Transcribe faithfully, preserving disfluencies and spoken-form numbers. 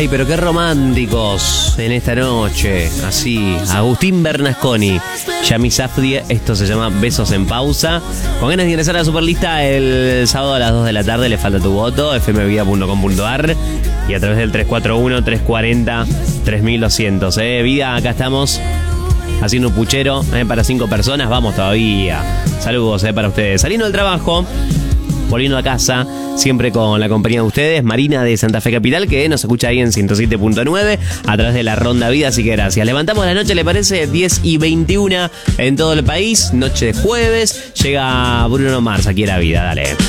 Ay, pero qué románticos en esta noche. Así, Agustín Bernasconi, Yami Safdie, esto se llama Besos en Pausa. Con ganas de ingresar a la Superlista el sábado a las dos de la tarde, le falta tu voto, f m vida punto com punto a r y a través del tres cuatro uno, tres cuatro cero, tres mil doscientos. Eh, vida, acá estamos haciendo un puchero eh, para cinco personas, vamos todavía. Saludos eh, para ustedes. Saliendo del trabajo, volviendo a casa, siempre con la compañía de ustedes, Marina de Santa Fe Capital, que nos escucha ahí en ciento siete punto nueve a través de la Ronda Vida, así que gracias. Levantamos la noche, ¿le parece? diez y veintiuno en todo el país, noche de jueves, llega Bruno Mars aquí a la vida, dale.